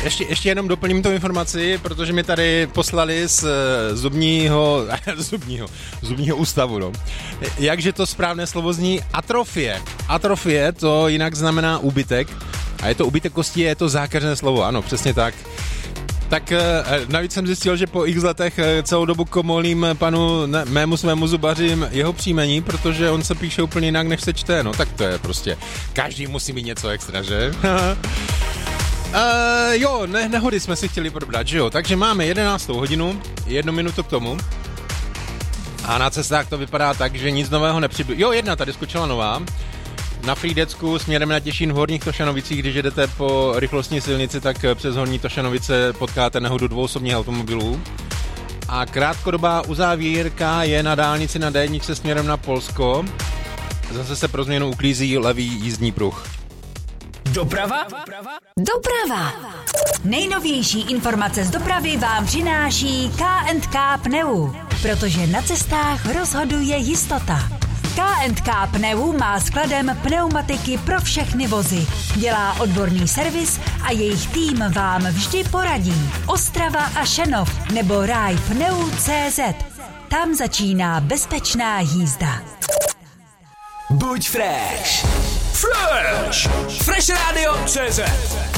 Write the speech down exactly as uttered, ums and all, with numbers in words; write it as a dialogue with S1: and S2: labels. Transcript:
S1: ještě, ještě jenom doplním tu informaci, protože mi tady poslali z zubního, zubního, zubního ústavu, no. Jakže to správné slovo zní atrofie. Atrofie, to jinak znamená úbytek. A je to úbytek kostí, je to zákeřné slovo, ano, přesně tak. Tak navíc jsem zjistil, že po x letech celou dobu komolím panu, ne, mému svému zubaři jeho příjmení, protože on se píše úplně jinak, než se čte, no tak to je prostě, každý musí mít něco extra, že? Uh, jo, ne, nehody jsme si chtěli probrat, že jo, takže máme jedenáctou hodinu, jednu minutu k tomu a na cestách to vypadá tak, že nic nového nepřibylo. Jo, jedna tady skočila nová, na Frýdecku směrem na Těšín v Horních Tošanovicích, když jedete po rychlostní silnici, tak přes Horní Tošanovice potkáte nehodu dvou osobních automobilů. A krátkodobá uzávírka je na dálnici na D jedna směrem na Polsko. Zase se pro změnu uklízí levý jízdní pruh.
S2: Doprava? Doprava. Nejnovější informace z dopravy vám přináší K and K Pneu, protože na cestách rozhoduje jistota. K and K Pneu má skladem pneumatiky pro všechny vozy. Dělá odborný servis a jejich tým vám vždy poradí. Ostrava a Šenov nebo ráj pneu tečka cé zet. Tam začíná bezpečná jízda.
S3: Buď fresh. Fresh. Fresh Radio tečé zet.